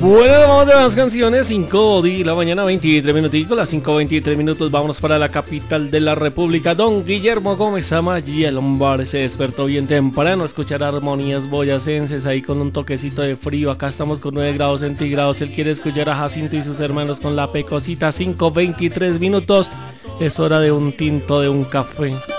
Bueno, vamos de las canciones, 5 de la mañana, 23 minuticos, las 5:23 minutos, vámonos para la capital de la república. Don Guillermo Gómez Amaya, el hombre se despertó bien temprano a escuchar armonías boyacenses ahí con un toquecito de frío. Acá estamos con 9 grados centígrados, él quiere escuchar a Jacinto y sus hermanos con la pecosita. 5:23 minutos, es hora de un tinto, de un café.